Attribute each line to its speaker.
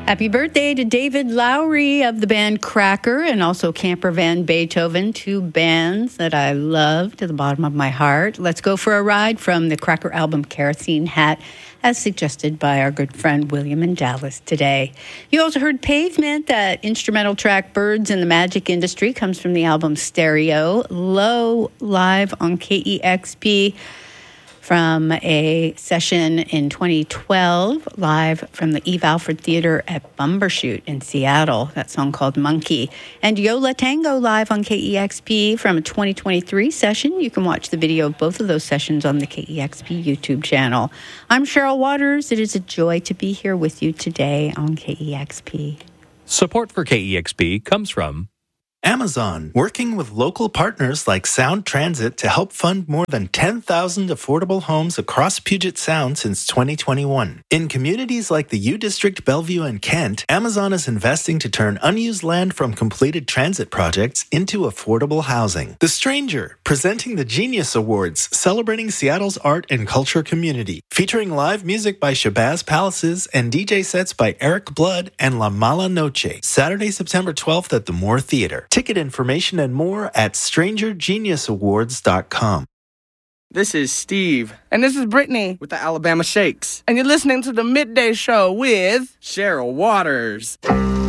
Speaker 1: Happy birthday to David Lowry of the band Cracker and also Camper Van Beethoven, two bands that I love to the bottom of my heart. Let's go for a ride from the Cracker album Kerosene Hat, as suggested by our good friend William in Dallas today. You also heard Pavement. That instrumental track Birds in the Magic Industry comes from the album Stereo, Low, live on KEXP. From a session in 2012, live from the Eve Alfred Theater at Bumbershoot in Seattle, that song called Monkey. And Yola Tango live on KEXP from a 2023 session. You can watch the video of both of those sessions on the KEXP YouTube channel. I'm Cheryl Waters. It is a joy to be here with you today on KEXP.
Speaker 2: Support for KEXP comes from
Speaker 3: Amazon, working with local partners like Sound Transit to help fund more than 10,000 affordable homes across Puget Sound since 2021. In communities like the U District, Bellevue, and Kent, Amazon is investing to turn unused land from completed transit projects into affordable housing. The Stranger, presenting the Genius Awards, celebrating Seattle's art and culture community, featuring live music by Shabazz Palaces and DJ sets by Eric Blood and La Mala Noche, Saturday, September 12th at the Moore Theater. Ticket information and more at StrangerGeniusAwards.com.
Speaker 4: This is Steve. And this is Brittany with the Alabama Shakes. And you're listening to the Midday Show with Cheryl Waters.